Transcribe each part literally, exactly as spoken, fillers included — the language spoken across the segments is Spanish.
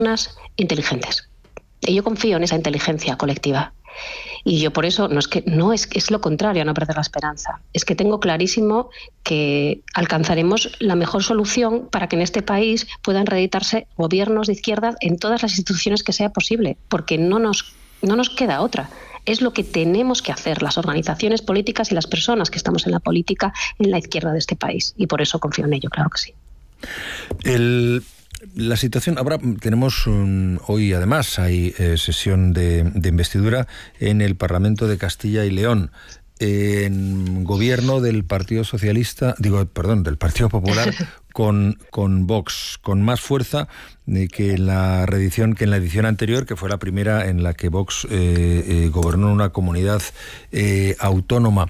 inteligentes. Y yo confío en esa inteligencia colectiva. Y yo por eso, no es que no es, es lo contrario a no perder la esperanza, es que tengo clarísimo que alcanzaremos la mejor solución para que en este país puedan reeditarse gobiernos de izquierda en todas las instituciones que sea posible, porque no nos, no nos queda otra. Es lo que tenemos que hacer las organizaciones políticas y las personas que estamos en la política en la izquierda de este país. Y por eso confío en ello, claro que sí. El... La situación, ahora tenemos un, hoy además hay eh, sesión de, de investidura en el Parlamento de Castilla y León, en gobierno del Partido Socialista, digo, perdón, del Partido Popular con, con Vox, con más fuerza eh, que en la reedición, que en la edición anterior, que fue la primera en la que Vox eh, eh, gobernó en una comunidad eh, autónoma.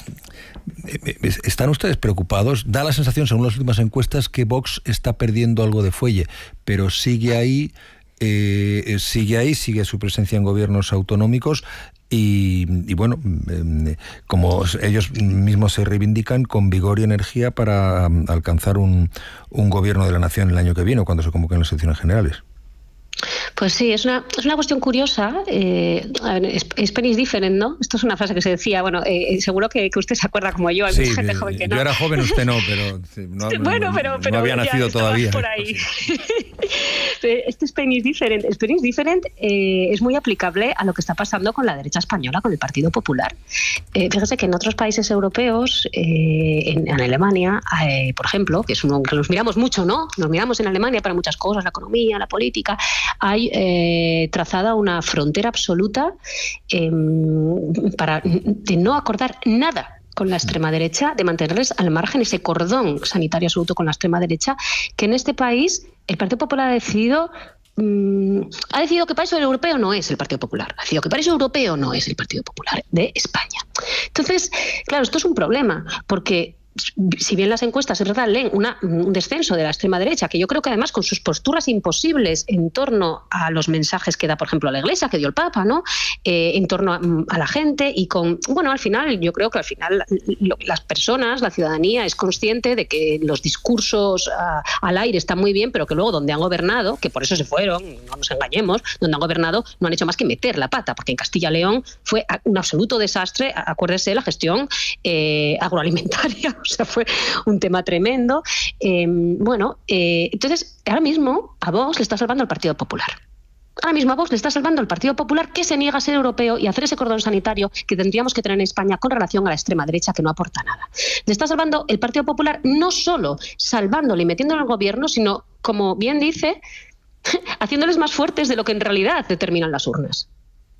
¿Están ustedes preocupados? Da la sensación, según las últimas encuestas, que Vox está perdiendo algo de fuelle, pero sigue ahí, eh, sigue ahí, sigue su presencia en gobiernos autonómicos y, y bueno, eh, como ellos mismos se reivindican, con vigor y energía para um, alcanzar un, un gobierno de la nación el año que viene, cuando se convoquen las elecciones generales. Pues sí, es una, es una cuestión curiosa. Eh, Spain is different, ¿no? Esto es una frase que se decía, bueno, eh, seguro que, que usted se acuerda como yo, hay sí, mucha gente joven que no. Yo era joven, usted no, pero sí, no, bueno, pero, no, pero no había nacido todavía. Por ahí. Este Spain is different, Spain is different eh, es muy aplicable a lo que está pasando con la derecha española, con el Partido Popular. Eh, fíjese que en otros países europeos, eh, en, en Alemania, eh, por ejemplo, que es uno que nos miramos mucho, ¿no? Nos miramos en Alemania para muchas cosas, la economía, la política. Hay eh, trazada una frontera absoluta eh, para de no acordar nada con la extrema derecha, de mantenerles al margen, ese cordón sanitario absoluto con la extrema derecha, que en este país el Partido Popular ha decidido mmm, ha decidido que paraíso europeo no es el Partido Popular, ha decidido que paraíso europeo no es el Partido Popular de España. Entonces, claro, esto es un problema, porque si bien las encuestas, es verdad, leen una, un descenso de la extrema derecha, que yo creo que además con sus posturas imposibles en torno a los mensajes que da, por ejemplo, la Iglesia, que dio el Papa, ¿no? Eh, en torno a, a la gente y con... Bueno, al final, yo creo que al final lo, las personas, la ciudadanía es consciente de que los discursos a, al aire están muy bien, pero que luego donde han gobernado, que por eso se fueron, no nos engañemos, donde han gobernado no han hecho más que meter la pata, porque en Castilla y León fue un absoluto desastre, acuérdese, la gestión eh, agroalimentaria. O sea, fue un tema tremendo. Eh, bueno, eh, entonces, ahora mismo a Vox le está salvando el Partido Popular. Ahora mismo a Vox le está salvando el Partido Popular, que se niega a ser europeo y a hacer ese cordón sanitario que tendríamos que tener en España con relación a la extrema derecha, que no aporta nada. Le está salvando el Partido Popular, no solo salvándole y metiéndolo en el gobierno, sino, como bien dice, haciéndoles más fuertes de lo que en realidad determinan las urnas.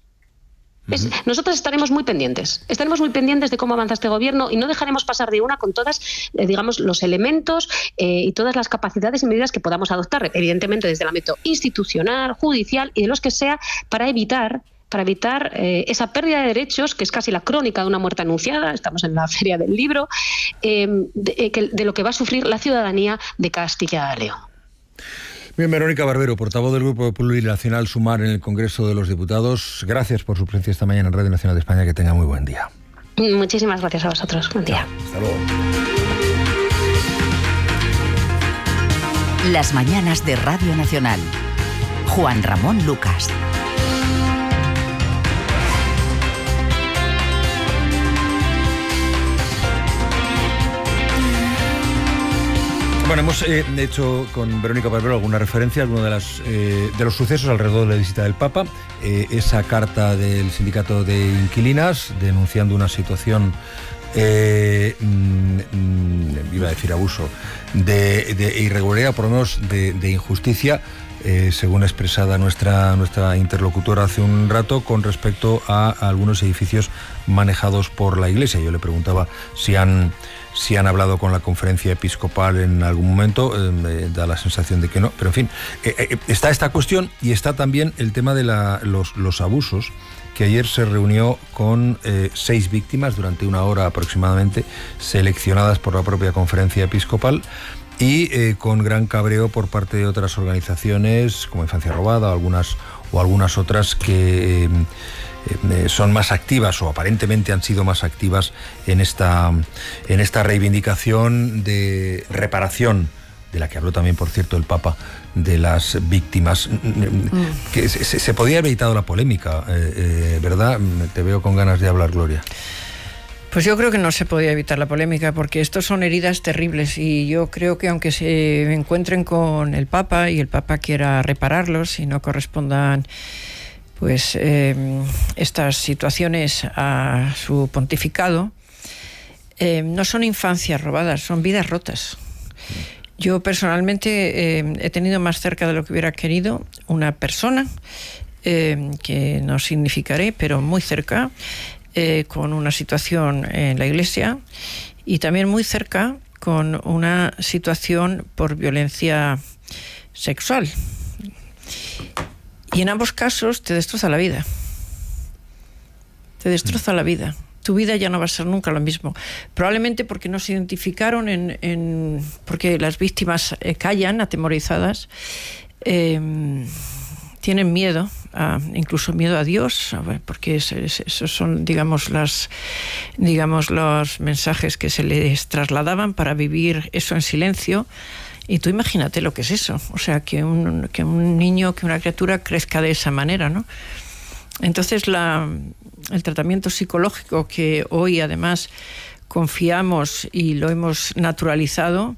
Es, nosotros estaremos muy pendientes, estaremos muy pendientes de cómo avanza este gobierno y no dejaremos pasar de una con todas, eh, digamos, los elementos eh, y todas las capacidades y medidas que podamos adoptar, evidentemente desde el ámbito institucional, judicial y de los que sea, para evitar para evitar eh, esa pérdida de derechos, que es casi la crónica de una muerte anunciada, estamos en la feria del libro, eh, de, de, de lo que va a sufrir la ciudadanía de Castilla y León. Bien, Verónica Barbero, portavoz del Grupo Plurinacional Sumar en el Congreso de los Diputados. Gracias por su presencia esta mañana en Radio Nacional de España. Que tenga muy buen día. Muchísimas gracias a vosotros. Buen día. Hasta luego. Las mañanas de Radio Nacional. Juan Ramón Lucas. Bueno, hemos eh, hecho con Verónica Barbero alguna referencia a alguno de, las, eh, de los sucesos alrededor de la visita del Papa, eh, esa carta del sindicato de inquilinas denunciando una situación, eh, mm, iba a decir abuso, de, de irregularidad, por lo menos de, de injusticia, eh, según expresada nuestra, nuestra interlocutora hace un rato, con respecto a, a algunos edificios manejados por la Iglesia. Yo le preguntaba si han... si han hablado con la conferencia episcopal en algún momento, eh, da la sensación de que no, pero en fin, eh, eh, está esta cuestión y está también el tema de la, los, los abusos, que ayer se reunió con eh, seis víctimas durante una hora aproximadamente, seleccionadas por la propia conferencia episcopal, y eh, con gran cabreo por parte de otras organizaciones como Infancia Robada o algunas, o algunas otras que... Eh, Eh, son más activas o aparentemente han sido más activas en esta, en esta reivindicación de reparación de la que habló también, por cierto, el Papa, de las víctimas. Mm. Que se, se, se podía haber evitado la polémica, eh, eh, ¿verdad? Te veo con ganas de hablar, Gloria. Pues yo creo que no se podía evitar la polémica, porque estos son heridas terribles, y yo creo que aunque se encuentren con el Papa y el Papa quiera repararlos y no correspondan pues eh, estas situaciones a su pontificado, eh, no son infancias robadas, son vidas rotas. Yo personalmente eh, he tenido más cerca de lo que hubiera querido una persona, eh, que no significaré, pero muy cerca, eh, con una situación en la iglesia, y también muy cerca con una situación por violencia sexual. Y en ambos casos te destroza la vida. Te destroza la vida. Tu vida ya no va a ser nunca lo mismo. Probablemente porque no se identificaron, en, en porque las víctimas eh, callan, atemorizadas, eh, tienen miedo, a, incluso miedo a Dios, a ver, porque es, es, esos son, digamos, las, digamos, los mensajes que se les trasladaban para vivir eso en silencio. Y tú imagínate lo que es eso, o sea, que un, que un niño, que una criatura crezca de esa manera, ¿no? Entonces la, el tratamiento psicológico, que hoy además confiamos y lo hemos naturalizado,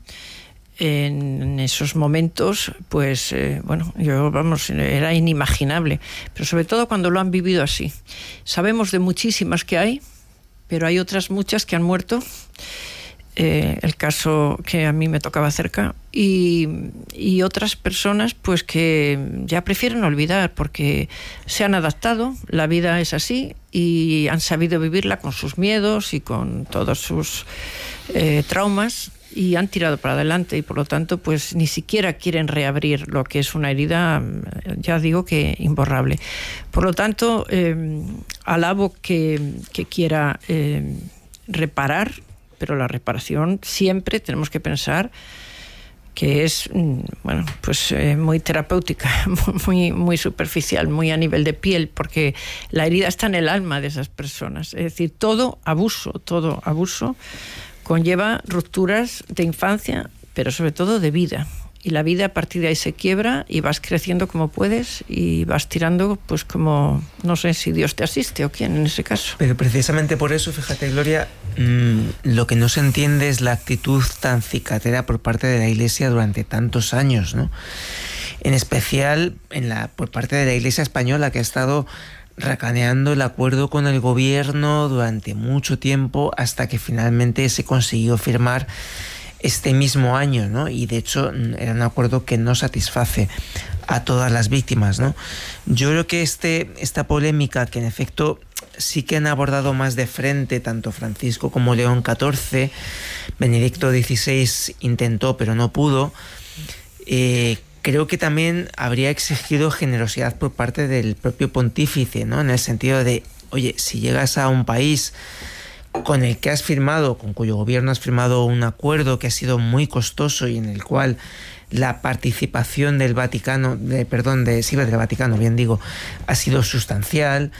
en esos momentos, pues eh, bueno, yo vamos, era inimaginable, pero sobre todo cuando lo han vivido así. Sabemos de muchísimas que hay, pero hay otras muchas que han muerto. Eh, el caso que a mí me tocaba cerca, y, y otras personas pues que ya prefieren olvidar porque se han adaptado, la vida es así, y han sabido vivirla con sus miedos y con todos sus eh, traumas, y han tirado para adelante, y por lo tanto pues ni siquiera quieren reabrir lo que es una herida, ya digo que imborrable. Por lo tanto, eh, alabo que, que quiera eh, reparar, pero la reparación siempre tenemos que pensar que es, bueno, pues eh, muy terapéutica, muy, muy superficial, muy a nivel de piel, porque la herida está en el alma de esas personas. Es decir, todo abuso, todo abuso conlleva rupturas de infancia, pero sobre todo de vida. Y la vida a partir de ahí se quiebra y vas creciendo como puedes y vas tirando pues como, no sé si Dios te asiste o quién en ese caso. Pero precisamente por eso, fíjate, Gloria, mmm, lo que no se entiende es la actitud tan cicatera por parte de la Iglesia durante tantos años, ¿no? En especial en la, por parte de la Iglesia española, que ha estado racaneando el acuerdo con el gobierno durante mucho tiempo hasta que finalmente se consiguió firmar este mismo año, ¿no? Y de hecho era un acuerdo que no satisface a todas las víctimas, ¿no? Yo creo que este, esta polémica, que en efecto sí que han abordado más de frente tanto Francisco como León catorce, Benedicto dieciséis intentó pero no pudo, eh, creo que también habría exigido generosidad por parte del propio pontífice, ¿no? En el sentido de, oye, si llegas a un país con el que has firmado, con cuyo gobierno has firmado un acuerdo que ha sido muy costoso y en el cual la participación del Vaticano, de, perdón, de, sí, del Vaticano, bien digo, ha sido sustancial,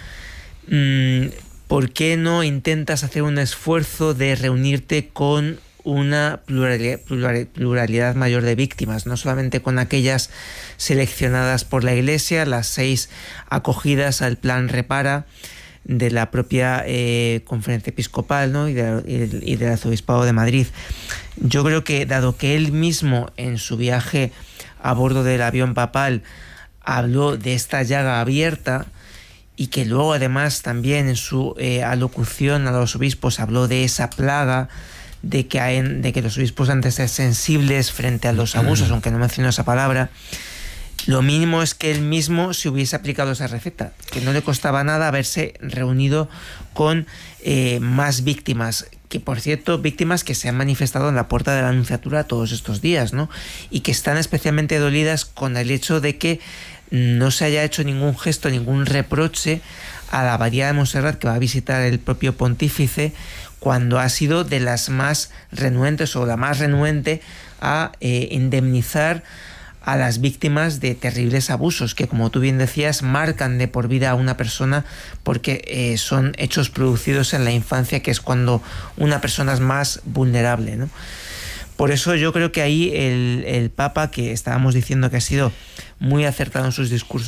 ¿por qué no intentas hacer un esfuerzo de reunirte con una pluralidad, pluralidad mayor de víctimas, no solamente con aquellas seleccionadas por la Iglesia, las seis acogidas al plan Repara de la propia eh, Conferencia Episcopal, ¿no? y, de, y del Arzobispado de Madrid? Yo creo que, dado que él mismo en su viaje a bordo del avión papal habló de esta llaga abierta, y que luego además también en su eh, alocución a los obispos habló de esa plaga, de que, hay, de que los obispos han de ser sensibles frente a los abusos, aunque no mencionó esa palabra, lo mínimo es que él mismo se hubiese aplicado esa receta, que no le costaba nada haberse reunido con eh, más víctimas, que por cierto, víctimas que se han manifestado en la puerta de la Anunciatura todos estos días, ¿no? Y que están especialmente dolidas con el hecho de que no se haya hecho ningún gesto, ningún reproche a la abadía de Montserrat que va a visitar el propio pontífice, cuando ha sido de las más renuentes o la más renuente a eh, indemnizar a las víctimas de terribles abusos que, como tú bien decías, marcan de por vida a una persona, porque eh, son hechos producidos en la infancia, que es cuando una persona es más vulnerable, ¿no? Por eso yo creo que ahí el, el Papa, que estábamos diciendo que ha sido muy acertado en sus discursos